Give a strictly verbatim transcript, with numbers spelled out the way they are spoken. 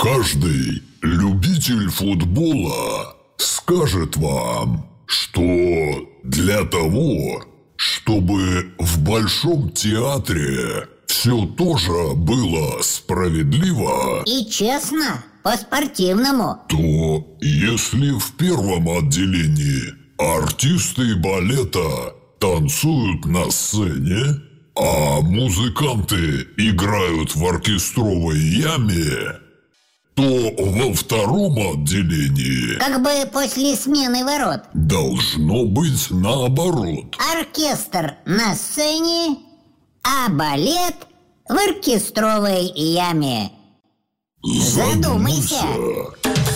Каждый любитель футбола скажет вам, что для того, чтобы в Большом театре все тоже было справедливо и честно, по-спортивному, то если в первом отделении артисты балета танцуют на сцене, а музыканты играют в оркестровой яме, то во втором отделении как бы после смены ворот должно быть наоборот. оркестр на сцене, а балет в оркестровой яме. Задумайся. Задумайся.